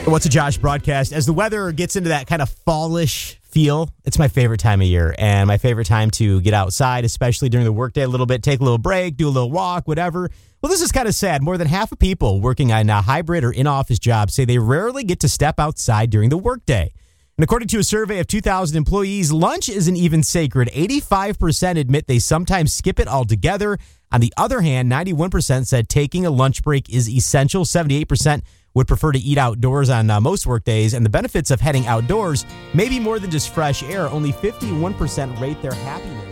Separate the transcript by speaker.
Speaker 1: What's a Josh broadcast? As the weather gets into that kind of fallish feel, it's my favorite time of year and my favorite time to get outside, especially during the workday a little bit, take a little break, do a little walk, whatever. Well, this is kind of sad. More than half of people working on hybrid or in-office jobs say they rarely get to step outside during the workday. And according to a survey of 2,000 employees, lunch isn't even sacred. 85% admit they sometimes skip it altogether. On the other hand, 91% said taking a lunch break is essential. 78% would prefer to eat outdoors on most work days. And the benefits of heading outdoors may be more than just fresh air. Only 51% rate their happiness